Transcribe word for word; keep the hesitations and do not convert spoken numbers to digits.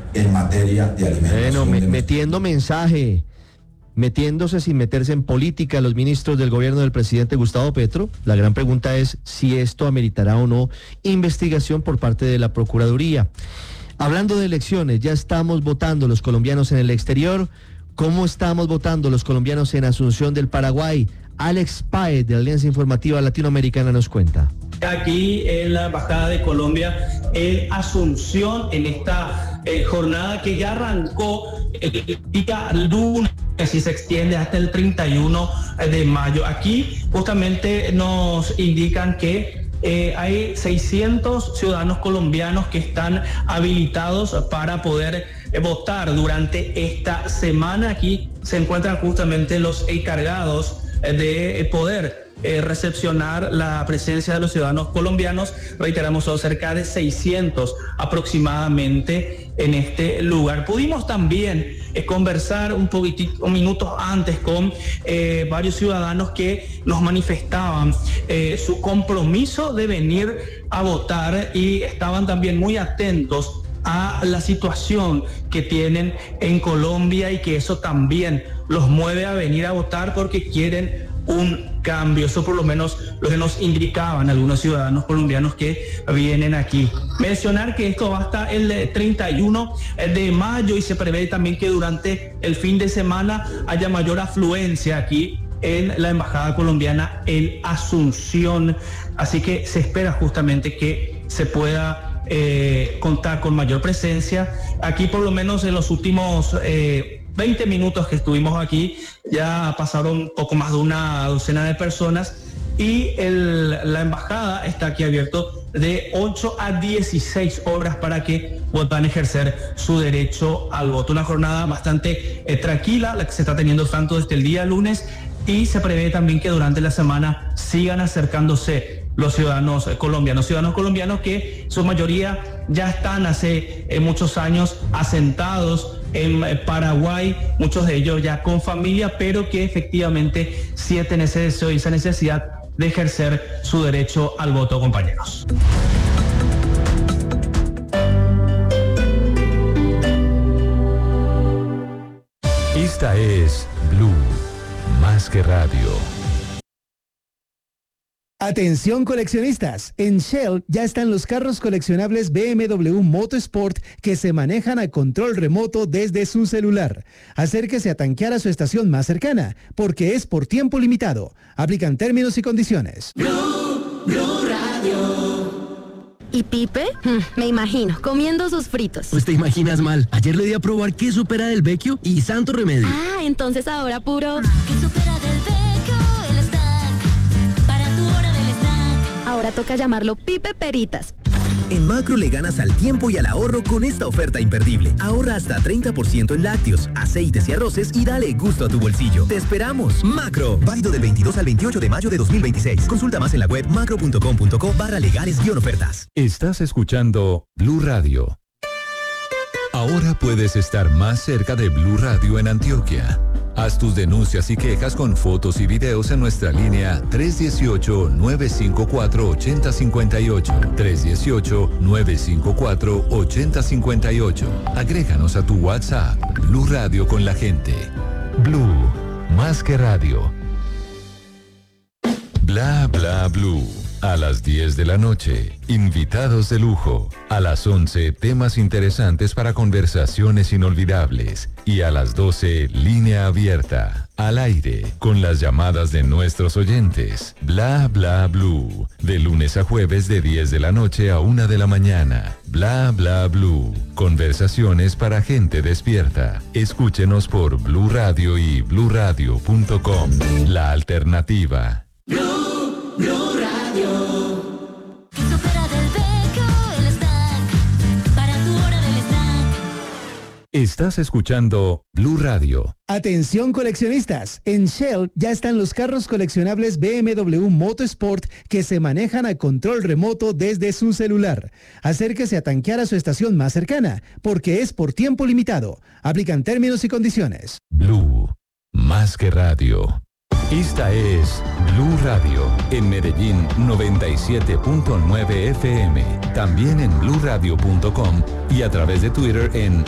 en materia de alimentación. Bueno, me, metiendo mensaje, metiéndose sin meterse en política los ministros del gobierno del presidente Gustavo Petro. La gran pregunta es si esto ameritará o no investigación por parte de la Procuraduría. Hablando de elecciones, ya estamos votando los colombianos en el exterior. ¿Cómo estamos votando los colombianos en Asunción del Paraguay? Alex Páez, de la Alianza Informativa Latinoamericana, nos cuenta. Aquí en la Embajada de Colombia en Asunción, en esta eh, jornada que ya arrancó el día lunes, que así se extiende hasta el treinta y uno de mayo. Aquí justamente nos indican que Eh, hay seiscientos ciudadanos colombianos que están habilitados para poder eh, votar durante esta semana. Aquí se encuentran justamente los encargados eh, de poder eh, recepcionar la presencia de los ciudadanos colombianos. Reiteramos, son cerca de seiscientos aproximadamente en este lugar. Pudimos también eh, conversar un poquitito, un minuto antes con eh, varios ciudadanos que nos manifestaban eh, su compromiso de venir a votar y estaban también muy atentos a la situación que tienen en Colombia y que eso también los mueve a venir a votar porque quieren un cambio. Eso por lo menos lo que nos indicaban algunos ciudadanos colombianos que vienen aquí. Mencionar que esto va hasta el treinta y uno de mayo y se prevé también que durante el fin de semana haya mayor afluencia aquí en la Embajada Colombiana en Asunción. Así que se espera justamente que se pueda eh, contar con mayor presencia. Aquí por lo menos en los últimos eh, veinte minutos que estuvimos aquí, ya pasaron poco más de una docena de personas y el, la embajada está aquí abierto de ocho a dieciséis horas para que puedan ejercer su derecho al voto. Una jornada bastante eh, tranquila, la que se está teniendo tanto desde el día lunes, y se prevé también que durante la semana sigan acercándose los ciudadanos colombianos, ciudadanos colombianos que su mayoría ya están hace eh, muchos años asentados en Paraguay, muchos de ellos ya con familia, pero que efectivamente sienten ese deseo y esa necesidad de ejercer su derecho al voto, compañeros. Esta es Blue, más que radio. Atención coleccionistas, en Shell ya están los carros coleccionables B M W Motorsport que se manejan a control remoto desde su celular. Acérquese a tanquear a su estación más cercana, porque es por tiempo limitado. Aplican términos y condiciones. Blue, Blue Radio. ¿Y Pipe? Hmm, me imagino, comiendo sus fritos. Pues te imaginas mal. Ayer le di a probar queso pera del Vecchio y santo remedio. Ah, entonces ahora puro... Queso pera del Vecchio, el snack. Para tu hora del snack. Ahora toca llamarlo Pipe Peritas. En Macro le ganas al tiempo y al ahorro con esta oferta imperdible. Ahorra hasta treinta por ciento en lácteos, aceites y arroces y dale gusto a tu bolsillo. ¡Te esperamos! Macro. Válido del veintidós al veintiocho de mayo de dos mil veintiséis. Consulta más en la web macro punto com punto co barra legales guión ofertas. Estás escuchando Blue Radio. Ahora puedes estar más cerca de Blue Radio en Antioquia. Haz tus denuncias y quejas con fotos y videos en nuestra línea tres uno ocho, nueve cinco cuatro, ocho cero cinco ocho. tres uno ocho, nueve cinco cuatro, ocho cero cinco ocho. Agréganos a tu WhatsApp. Blue Radio con la gente. Blue, más que radio. Bla bla blue. A las diez de la noche, invitados de lujo. A las once, temas interesantes para conversaciones inolvidables. Y a las doce, línea abierta, al aire, con las llamadas de nuestros oyentes. Bla bla blue. De lunes a jueves de diez de la noche a una de la mañana. Bla bla blue. Conversaciones para gente despierta. Escúchenos por Blue Radio y blue radio punto com. La alternativa. Blue, Blue Radio. Queso pera del Vecchio, el snack. Para tu hora del snack. Estás escuchando Blue Radio. Atención coleccionistas, en Shell ya están los carros coleccionables B M W Motorsport que se manejan a control remoto desde su celular. Acérquese a tanquear a su estación más cercana, porque es por tiempo limitado. Aplican términos y condiciones. Blue, más que radio. Esta es Blue Radio, en Medellín noventa y siete punto nueve F M, también en blue radio punto com y a través de Twitter en